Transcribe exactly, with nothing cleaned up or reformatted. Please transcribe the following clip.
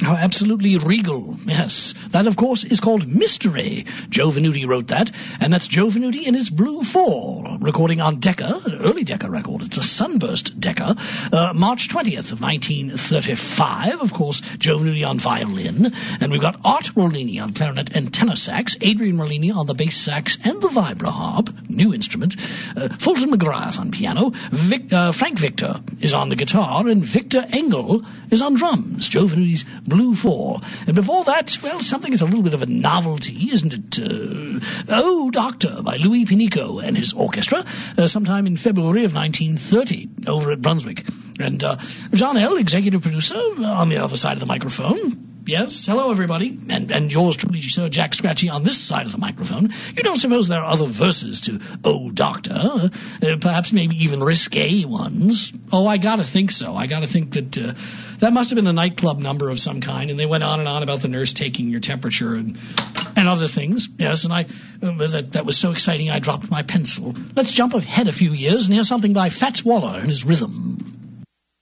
how absolutely regal. Yes. That, of course, is called Mystery. Joe Venuti wrote that, and that's Joe Venuti in his Blue Four, recording on Decca, an early Decca record. It's a Sunburst Decca, uh, March twentieth of nineteen thirty-five. Of course, Joe Venuti on violin, and we've got Art Rollini on clarinet and tenor sax, Adrian Rollini on the bass sax and the vibraharp, new instrument, uh, Fulton McGrath on piano, Vic, uh, Frank Victor is on the guitar, and Victor Engel is on drums. Joe Venuti's Blue Four. And before that, well, something that's a little bit of a novelty, isn't it? Uh, oh, Doctor by Louis Pinico and his orchestra, uh, sometime in February of nineteen thirty over at Brunswick. And uh, John L., executive producer, on the other side of the microphone. Yes, hello everybody, and and yours truly, Sir Jack Scratchy, on this side of the microphone. You don't suppose there are other verses to Oh Doctor, uh, perhaps maybe even risque ones? Oh, I gotta think so. I gotta think that uh, that must have been a nightclub number of some kind, and they went on and on about the nurse taking your temperature and and other things. Yes, and I uh, that that was so exciting I dropped my pencil. Let's jump ahead a few years and hear something by Fats Waller and his Rhythm.